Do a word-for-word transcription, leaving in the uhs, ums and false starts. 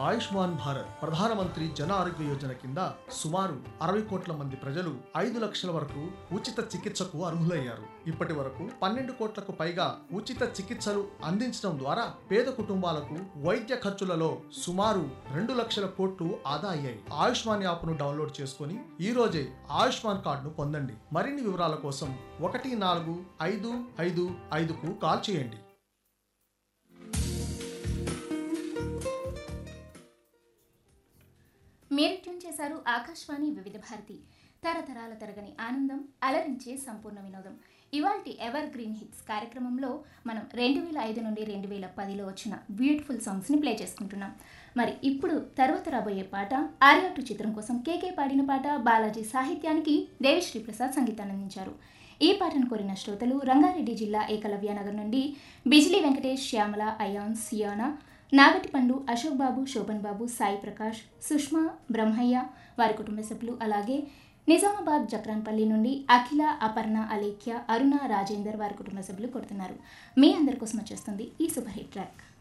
ఆయుష్మాన్ భారత్ ప్రధానమంత్రి జన ఆరోగ్య యోజన కింద సుమారు అరవై కోట్ల మంది ప్రజలు ఐదు లక్షల వరకు ఉచిత చికిత్సకు అర్హులయ్యారు. ఇప్పటి వరకు పన్నెండు కోట్లకు పైగా ఉచిత చికిత్సలు అందించడం ద్వారా పేద కుటుంబాలకు వైద్య ఖర్చులలో సుమారు రెండు లక్షల కోట్లు ఆదా అయ్యాయి. ఆయుష్మాన్ యాప్ను డౌన్లోడ్ చేసుకుని ఈ రోజే ఆయుష్మాన్ కార్డును పొందండి. మరిన్ని వివరాల కోసం ఒకటి నాలుగు ఐదు ఐదు ఐదుకు కాల్ చేయండి. మీరు ట్యూన్ చేశారు ఆకాశవాణి వివిధ భారతి, తరతరాల తరగని ఆనందం, అలరించే సంపూర్ణ వినోదం. ఇవాల్టి ఎవర్ గ్రీన్ హిట్స్ కార్యక్రమంలో మనం రెండు వేల ఐదు నుండి రెండు వేల పదిలో వచ్చిన బ్యూటిఫుల్ సాంగ్స్ని ప్లే చేసుకుంటున్నాం. మరి ఇప్పుడు తర్వాత రాబోయే పాట ఆర్యా టూ చిత్రం కోసం కేకే పాడిన పాట. బాలాజీ సాహిత్యానికి దేవిశ్రీ ప్రసాద్ సంగీతాన్ని అందించారు. ఈ పాటను కోరిన శ్రోతలు రంగారెడ్డి జిల్లా ఏకలవ్య నగర్ నుండి బిజిలీ వెంకటేష్, శ్యామల, అయాన్, సియానా, నాగటిపండు, అశోక్ బాబు, శోభన్ బాబు, సాయి ప్రకాష్, సుష్మా, బ్రహ్మయ్య, వారి కుటుంబ సభ్యులు, అలాగే నిజామాబాద్ జక్రాన్పల్లి నుండి అఖిల, అపర్ణ, అలేఖ్య, అరుణ, రాజేందర్ వారి కుటుంబ సభ్యులు కొడుతున్నారు. మీ అందరి కోసం వచ్చేస్తుంది ఈ సూపర్ హిట్ ట్రాక్.